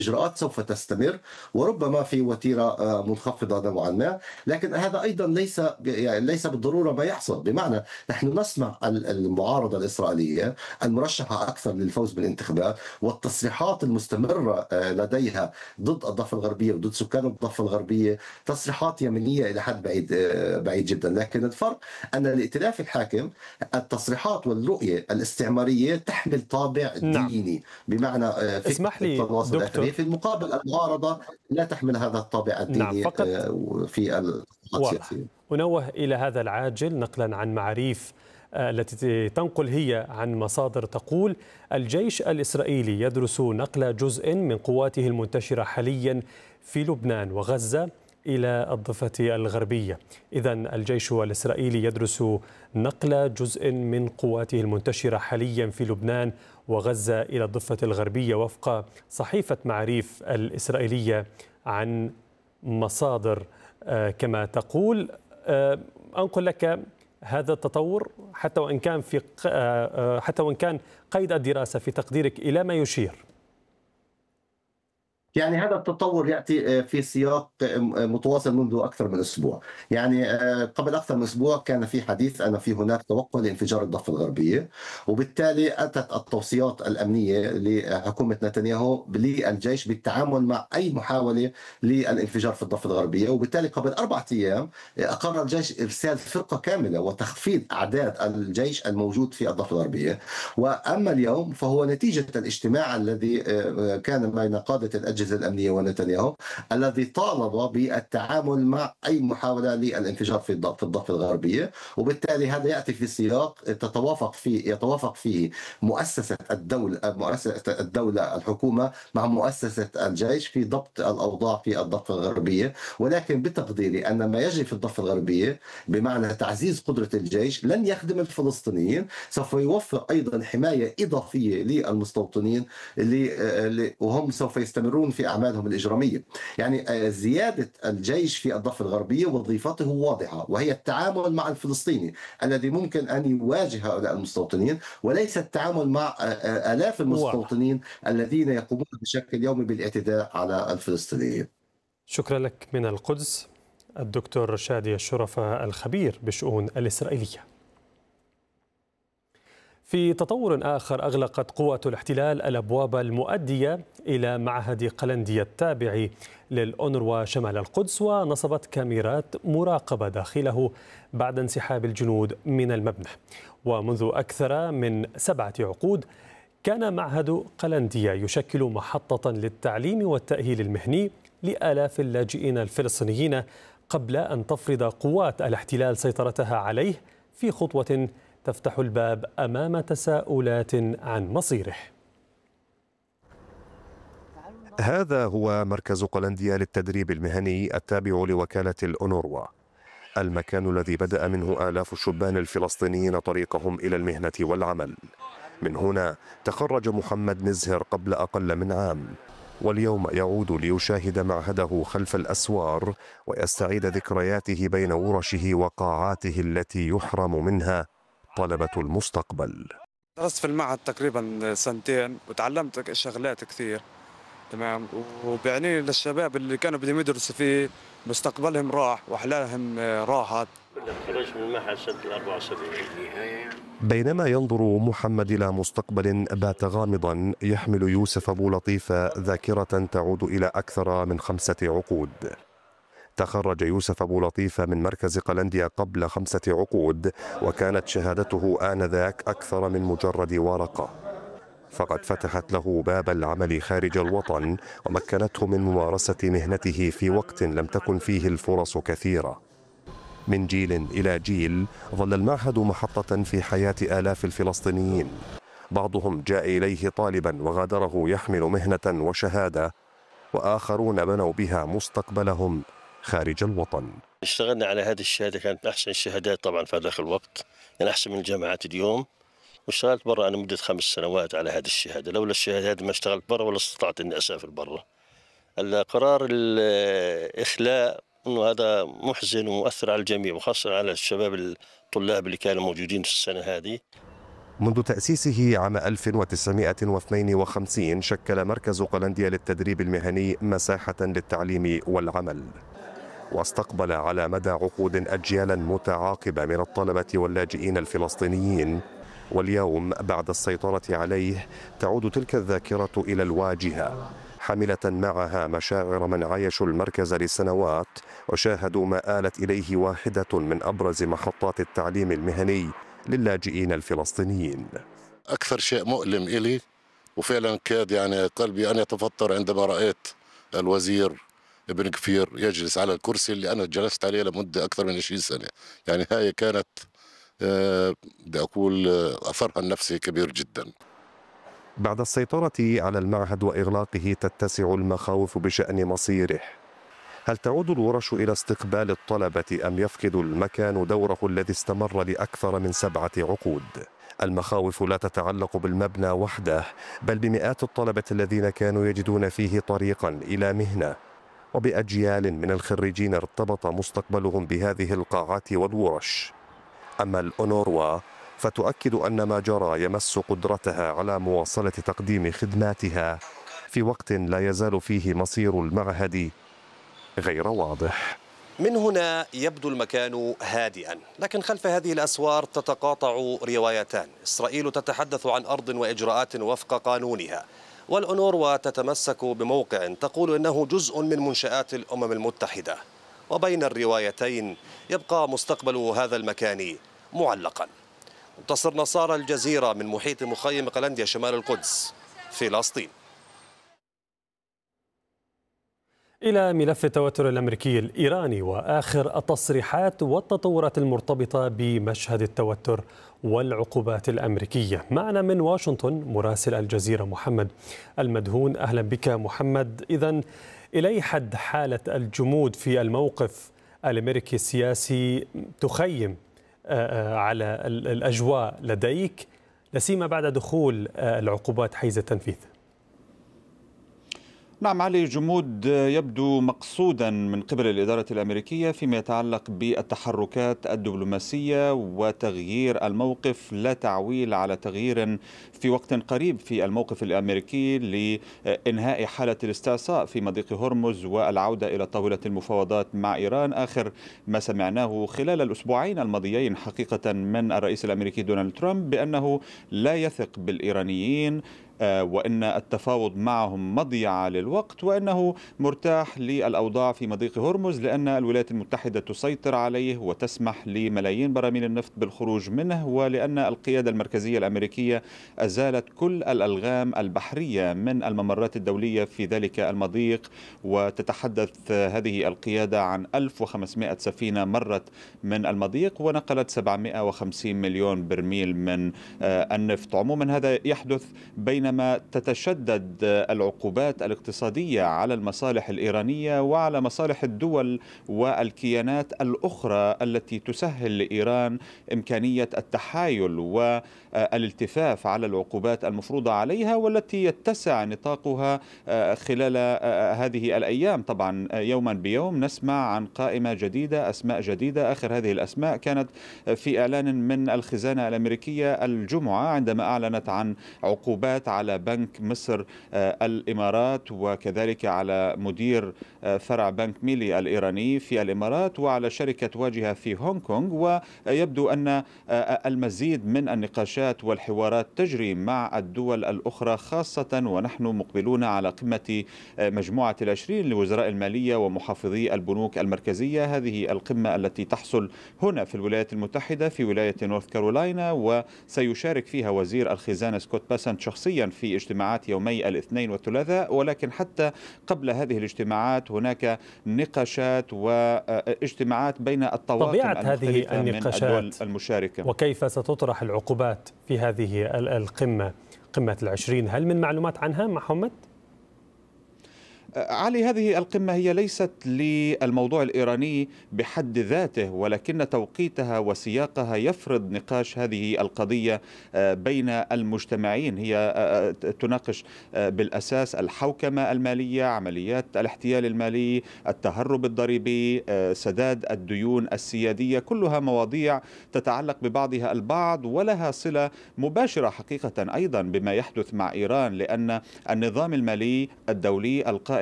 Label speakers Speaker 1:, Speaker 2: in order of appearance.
Speaker 1: الإجراءات سوف تستمر، وربما في وتيرة منخفضة نوعًا ما، لكن هذا أيضًا ليس بالضرورة ما يحصل، بمعنى نحن نسمع المعارضة الإسرائيلية المرشحة أكثر للفوز بالانتخابات والتصريحات المستمرة لديها ضد الضفة الغربية وضد سكان الضفة الغربية، تصريحات يمينية إلى حد بعيد جدًا، لكن الفرق أن الائتلاف الحاكم التصريحات والرؤية الاستعمارية تحمل طابع
Speaker 2: نعم.
Speaker 1: ديني، بمعنى فكرة
Speaker 2: اسمح لي
Speaker 1: التواصل الداخلي،
Speaker 2: دكتور.
Speaker 1: في المقابل المعارضة لا تحمل هذا الطابع
Speaker 2: نعم،
Speaker 1: الديني
Speaker 2: فقط
Speaker 1: في الخطوات
Speaker 2: واضح.
Speaker 1: السياسية.
Speaker 2: أنوه إلى هذا العاجل نقلا عن معاريف التي تنقل هي عن مصادر تقول الجيش الإسرائيلي يدرس نقل جزء من قواته المنتشرة حاليا في لبنان وغزة إلى الضفة الغربية. إذن الجيش الإسرائيلي يدرس نقل جزء من قواته المنتشرة حاليا في لبنان وغزة إلى الضفة الغربية وفق صحيفة معاريف الإسرائيلية عن مصادر كما تقول. أنقل لك هذا التطور حتى وإن كان قيد الدراسة في تقديرك إلى ما يشير.
Speaker 1: يعني هذا التطور يأتي في سياق متواصل منذ أكثر من أسبوع. يعني قبل أكثر من أسبوع كان في حديث أن في هناك توقع لانفجار الضفة الغربية، وبالتالي أتت التوصيات الأمنية لحكومة نتنياهو للجيش بالتعامل مع أي محاولة للانفجار في الضفة الغربية. وبالتالي قبل 4 أيام أقر الجيش إرسال فرقة كاملة وتخفيض أعداد الجيش الموجود في الضفة الغربية. وأما اليوم فهو نتيجة الاجتماع الذي كان بين قادة الأجهزة الأمنية ونتنياهو، الذي طالب بالتعامل مع أي محاولة للانفجار في الضفة الغربية. وبالتالي هذا يأتي في سياق يتوافق فيه مؤسسة الدولة الحكومة مع مؤسسة الجيش في ضبط الأوضاع في الضفة الغربية. ولكن بتقديري أن ما يجري في الضفة الغربية بمعنى تعزيز قدرة الجيش لن يخدم الفلسطينيين، سوف يوفر أيضا حماية إضافية للمستوطنين وهم سوف يستمرون في أعمالهم الإجرامية. يعني زيادة الجيش في الضفة الغربية وظيفته واضحة، وهي التعامل مع الفلسطيني الذي ممكن أن يواجه هؤلاء المستوطنين، وليس التعامل مع آلاف
Speaker 2: واضح.
Speaker 1: المستوطنين الذين يقومون بشكل يومي بالاعتداء على الفلسطينيين.
Speaker 2: شكرا لك من القدس الدكتور شادي الشرفة الخبير بالشؤون الإسرائيلية. في تطور آخر، أغلقت قوات الاحتلال الأبواب المؤدية إلى معهد قلندية التابع للأونروا شمال القدس ونصبت كاميرات مراقبة داخله بعد انسحاب الجنود من المبنى. ومنذ أكثر من 7 عقود كان معهد قلندية يشكل محطة للتعليم والتأهيل المهني لآلاف اللاجئين الفلسطينيين قبل أن تفرض قوات الاحتلال سيطرتها عليه في خطوة تفتح الباب أمام تساؤلات عن مصيره.
Speaker 3: هذا هو مركز قلنديا للتدريب المهني التابع لوكالة الأونروا، المكان الذي بدأ منه آلاف الشبان الفلسطينيين طريقهم إلى المهنة والعمل. من هنا تخرج محمد نزهر قبل أقل من عام، واليوم يعود ليشاهد معهده خلف الأسوار ويستعيد ذكرياته بين ورشه وقاعاته التي يحرم منها طلبة المستقبل.
Speaker 4: درست في المعهد تقريبا 2 سنين وتعلمت شغلات كثير، تمام، وبعني للشباب اللي كانوا بدهم يدرسوا فيه مستقبلهم راح واحلامهم راحت.
Speaker 5: خرجت من المعهد سنة 74.
Speaker 3: بينما ينظر محمد إلى مستقبل بات غامضا، يحمل يوسف أبو لطيفة ذاكرة تعود إلى أكثر من 5 عقود. تخرج يوسف أبو لطيفة من مركز قلنديا قبل 5 عقود، وكانت شهادته آنذاك أكثر من مجرد ورقة، فقد فتحت له باب العمل خارج الوطن ومكنته من ممارسة مهنته في وقت لم تكن فيه الفرص كثيرة. من جيل إلى جيل ظل المعهد محطة في حياة آلاف الفلسطينيين، بعضهم جاء إليه طالبا وغادره يحمل مهنة وشهادة، وآخرون بنوا بها مستقبلهم خارج الوطن.
Speaker 5: اشتغلنا على هذه الشهادة، كانت أحسن الشهادات طبعا في هذاك الوقت، يعني أحسن من الجامعات اليوم. واشتغلت برا أنا مدة 5 سنوات على هذه الشهادة. لولا الشهادة هذه ما اشتغلت برا ولا استطعت أني أسافر برا. القرار الإخلاء أنه هذا محزن ومؤثر على الجميع، وخاصة على الشباب الطلاب اللي كانوا موجودين في السنة هذه.
Speaker 3: منذ تأسيسه عام 1952 شكل مركز قلنديا للتدريب المهني مساحة للتعليم والعمل، واستقبل على مدى عقود أجيالا متعاقبة من الطلبة واللاجئين الفلسطينيين. واليوم بعد السيطرة عليه تعود تلك الذاكرة إلى الواجهة، حاملة معها مشاعر من عايشوا المركز لسنوات وشاهدوا ما آلت إليه واحدة من أبرز محطات التعليم المهني للاجئين الفلسطينيين.
Speaker 6: أكثر شيء مؤلم إلي وفعلا كاد يعني قلبي أن يتفطر عندما رأيت الوزير ابن كفير يجلس على الكرسي اللي أنا جلست عليه لمدة أكثر من 20 سنة. يعني هاي كانت بدي أقول أثرها النفسي كبير جدا.
Speaker 3: بعد السيطرة على المعهد وإغلاقه تتسع المخاوف بشأن مصيره. هل تعود الورش إلى استقبال الطلبة أم يفقد المكان دوره الذي استمر لأكثر من 7 عقود؟ المخاوف لا تتعلق بالمبنى وحده، بل بمئات الطلبة الذين كانوا يجدون فيه طريقا إلى مهنة، وبأجيال من الخريجين ارتبط مستقبلهم بهذه القاعات والورش. أما الأونروا فتؤكد أن ما جرى يمس قدرتها على مواصلة تقديم خدماتها في وقت لا يزال فيه مصير المعهد غير واضح.
Speaker 7: من هنا يبدو المكان هادئا، لكن خلف هذه الأسوار تتقاطع روايتان. إسرائيل تتحدث عن أرض وإجراءات وفق قانونها، والأونروا تتمسك بموقع تقول إنه جزء من منشآت الأمم المتحدة. وبين الروايتين يبقى مستقبل هذا المكان معلقا. منتصر نصار، الجزيرة، من محيط مخيم قلنديا شمال القدس، فلسطين.
Speaker 2: إلى ملف التوتر الأمريكي الإيراني وآخر التصريحات والتطورات المرتبطة بمشهد التوتر والعقوبات الأمريكية. معنا من واشنطن مراسل الجزيرة محمد المدهون. أهلا بك محمد. إذن إلى أي حد حالة الجمود في الموقف الأمريكي السياسي تخيم على الأجواء لديك، لسيما بعد دخول العقوبات حيز التنفيذ؟
Speaker 8: نعم علي، جمود يبدو مقصودا من قبل الإدارة الأمريكية فيما يتعلق بالتحركات الدبلوماسية وتغيير الموقف، لا تعويل على تغيير في وقت قريب في الموقف الأمريكي لإنهاء حالة الاستعصاء في مضيق هرمز والعودة إلى طاولة المفاوضات مع إيران. آخر ما سمعناه خلال الأسبوعين الماضيين حقيقة من الرئيس الأمريكي دونالد ترامب بأنه لا يثق بالإيرانيين، وأن التفاوض معهم مضيعة للوقت، وأنه مرتاح للأوضاع في مضيق هرمز لأن الولايات المتحدة تسيطر عليه وتسمح لملايين براميل النفط بالخروج منه، ولأن القيادة المركزية الأمريكية أزالت كل الألغام البحرية من الممرات الدولية في ذلك المضيق. وتتحدث هذه القيادة عن 1500 سفينة مرت من المضيق ونقلت 750 مليون برميل من النفط. عموما هذا يحدث بينما تتشدد العقوبات الاقتصادية على المصالح الإيرانية وعلى مصالح الدول والكيانات الأخرى التي تسهل لإيران إمكانية التحايل والالتفاف على العقوبات المفروضة عليها، والتي يتسع نطاقها خلال هذه الأيام. طبعا يوما بيوم نسمع عن قائمة جديدة، أسماء جديدة. آخر هذه الأسماء كانت في إعلان من الخزانة الأمريكية الجمعة عندما أعلنت عن عقوبات على بنك مصر الإمارات، وكذلك على مدير فرع بنك ميلي الإيراني في الإمارات، وعلى شركة واجهة في هونغ كونغ. ويبدو أن المزيد من النقاشات والحوارات تجري مع الدول الأخرى، خاصة ونحن مقبلون على قمة مجموعة ال20 لوزراء المالية ومحافظي البنوك المركزية. هذه القمة التي تحصل هنا في الولايات المتحدة في ولاية نورث كارولاينا، وسيشارك فيها وزير الخزانة سكوت باسنت شخصيا في اجتماعات يومي الاثنين والثلاثاء. ولكن حتى قبل هذه الاجتماعات هناك نقاشات واجتماعات بين الطواقم
Speaker 2: طبيعة هذه
Speaker 8: من الدول المشاركة.
Speaker 2: وكيف ستطرح العقوبات في هذه القمة، قمة ال20؟ هل من معلومات عنها محمد؟
Speaker 8: علي، هذه القمة هي ليست للموضوع الإيراني بحد ذاته، ولكن توقيتها وسياقها يفرض نقاش هذه القضية بين المجتمعين. هي تناقش بالأساس الحوكمة المالية، عمليات الاحتيال المالي، التهرب الضريبي، سداد الديون السيادية، كلها مواضيع تتعلق ببعضها البعض ولها صلة مباشرة حقيقة أيضا بما يحدث مع إيران، لأن النظام المالي الدولي القائم